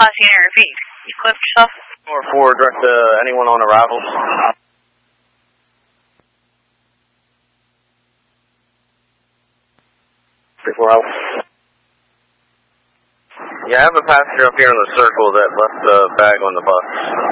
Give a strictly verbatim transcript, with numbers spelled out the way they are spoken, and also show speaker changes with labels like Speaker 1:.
Speaker 1: Montana repeat. You clipped yourself?
Speaker 2: four four, direct to anyone on arrivals. three four out. Yeah, I have a passenger up here in the circle that left the bag on the bus.